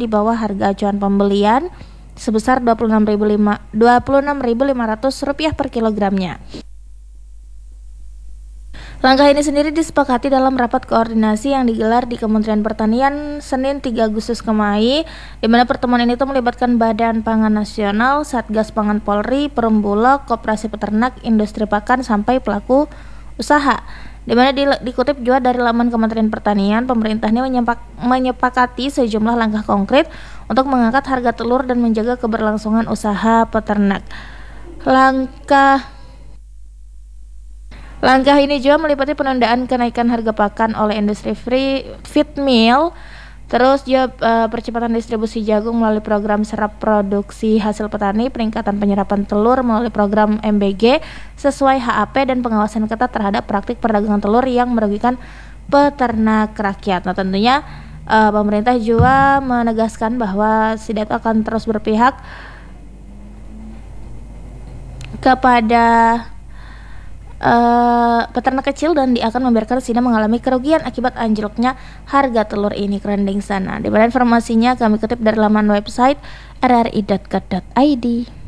di bawah harga acuan pembelian sebesar Rp26.500 per kilogramnya. Langkah ini sendiri disepakati dalam rapat koordinasi yang digelar di Kementerian Pertanian Senin 3 Agustus kemarin, di mana pertemuan ini melibatkan Badan Pangan Nasional, Satgas Pangan Polri, Perum Bulog, Koperasi Peternak, Industri Pakan, sampai pelaku usaha. Di mana dikutip juga dari laman Kementerian Pertanian, pemerintah ini menyepakati sejumlah langkah konkret untuk mengangkat harga telur dan menjaga keberlangsungan usaha peternak. Langkah ini juga meliputi penundaan kenaikan harga pakan oleh industri feed mill, terus juga percepatan distribusi jagung melalui program serap produksi hasil petani, peningkatan penyerapan telur melalui program MBG sesuai HAP, dan pengawasan ketat terhadap praktik perdagangan telur yang merugikan peternak rakyat. Nah, tentunya pemerintah juga menegaskan bahwa SIDAT akan terus berpihak kepada peternak kecil dan akan membiarkan SIDA mengalami kerugian akibat anjloknya harga telur ini. Kerendeng sana. Di mana informasinya kami kutip dari laman website rri.co.id.